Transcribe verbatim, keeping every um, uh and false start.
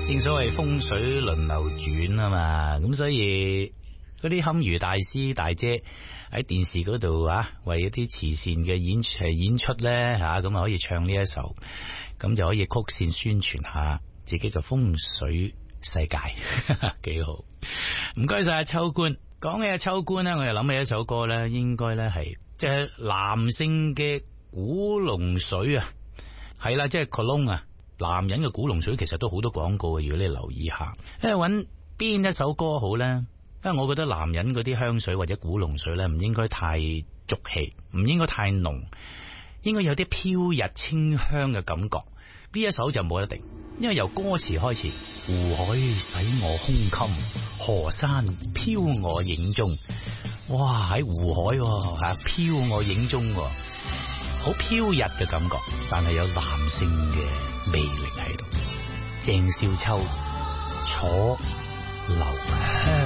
正所謂風水輪流轉啊嘛，咁所以嗰啲堪輿大師大姐喺電視嗰度啊，為一啲慈善嘅演誒演出咧吓，咁啊可以唱呢一首，咁就可以曲線宣傳下自己嘅風水世界，幾好。唔該晒秋官。講起阿秋官咧，我又諗起一首歌咧，應該咧係即係男性嘅古龍水啊，係啦，即係 cologne 啊。男人嘅古龍水其實都好多廣告嘅，如果你留意下，因為揾邊一首歌好咧？因為我覺得男人嗰啲香水或者古龍水咧，唔應該太俗氣，唔應該太濃，應該有啲飄逸清香嘅感覺。呢一首就冇得定，因為由歌詞開始，湖海洗我胸襟，河山飄我影中。哇，喺湖海吓飄我影中，好飄逸嘅感覺，但係有男性嘅魅力喺度。鄭少秋楚留香。